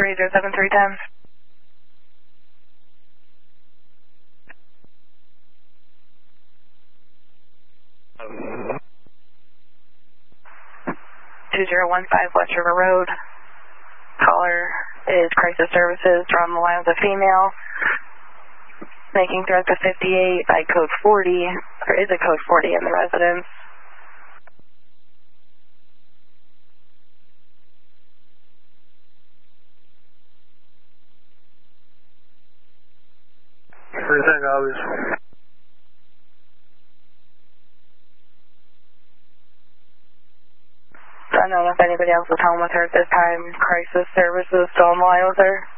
307-310. Uh, 2015 West River Road. Caller is Crisis Services. You're on the line with a female. Making threats of 58 by code 40. There is a code 40 in the residence. Everything obvious. I don't know if anybody else is home with her at this time. Crisis Services still on the line with her.